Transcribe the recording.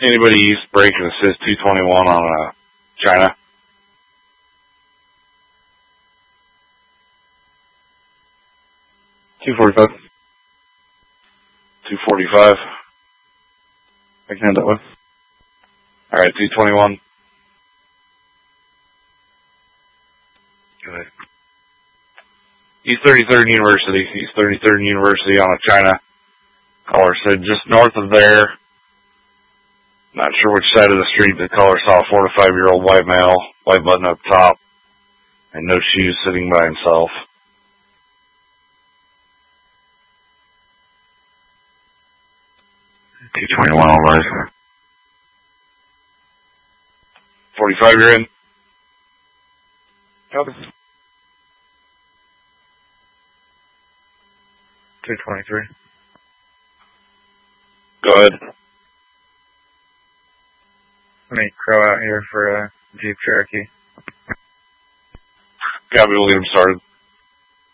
Anybody east break and assist 221 on China? $245. 245. I can hand that one. Alright, 221. Go ahead. East 33rd University. East 33rd University on a China. Caller said just north of there. Not sure which side of the street. The caller saw a 4 to 5 year old white male, white button up top, and no shoes, sitting by himself. $221 all right. 45 you're in? Copy. 223. Go ahead. Let me crow out here for Jeep Cherokee. Copy, we'll get him started.